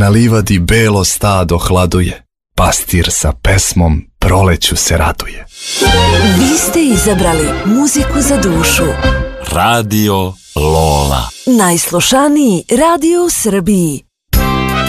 Na livadi belo stado hladuje, pastir sa pesmom proleću se raduje. Vi ste izabrali muziku za dušu. Radio Lola. Najslušaniji radio u Srbiji.